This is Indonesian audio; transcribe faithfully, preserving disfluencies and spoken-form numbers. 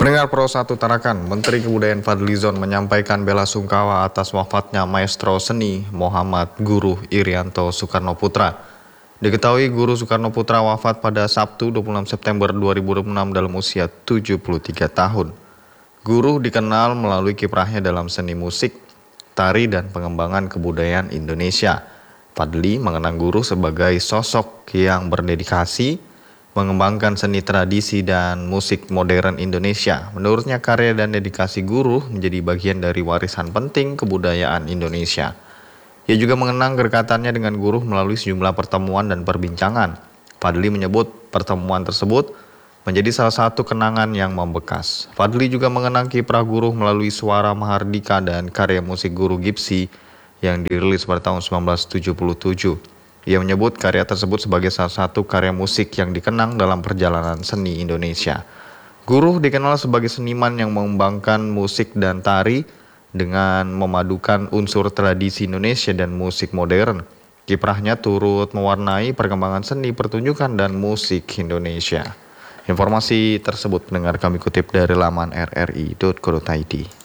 Pendengar Pro satu Tarakan, Menteri Kebudayaan Fadlizon menyampaikan bela sungkawa atas wafatnya maestro seni Muhammad Guru Irianto Soekarnoputra. Diketahui Guru Soekarnoputra wafat pada Sabtu dua puluh enam September dua ribu dua puluh enam dalam usia tujuh puluh tiga tahun. Guru dikenal melalui kiprahnya dalam seni musik, tari, dan pengembangan kebudayaan Indonesia. Fadli mengenang Guru sebagai sosok yang berdedikasi mengembangkan seni tradisi dan musik modern Indonesia. Menurutnya karya dan dedikasi Guru menjadi bagian dari warisan penting kebudayaan Indonesia. Ia juga mengenang kedekatannya dengan Guru melalui sejumlah pertemuan dan perbincangan. Fadli menyebut pertemuan tersebut menjadi salah satu kenangan yang membekas. Fadli juga mengenang kiprah Guru melalui Suara Mahardika dan karya musik Guru Gipsy yang dirilis pada tahun seribu sembilan ratus tujuh puluh tujuh. Ia menyebut karya tersebut sebagai salah satu karya musik yang dikenang dalam perjalanan seni Indonesia. Guru dikenal sebagai seniman yang mengembangkan musik dan tari dengan memadukan unsur tradisi Indonesia dan musik modern. Kiprahnya turut mewarnai perkembangan seni pertunjukan dan musik Indonesia. Informasi tersebut pendengar kami kutip dari laman r r i titik co titik i d.